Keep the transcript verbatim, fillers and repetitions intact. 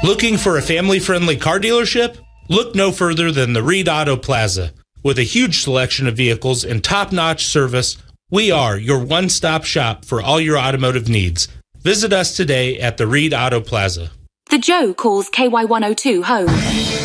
Looking for a family-friendly car dealership? Look no further than the Reed Auto Plaza. With a huge selection of vehicles and top-notch service, we are your one-stop shop for all your automotive needs. Visit us today at the Reed Auto Plaza. The Joe calls K Y one oh two home.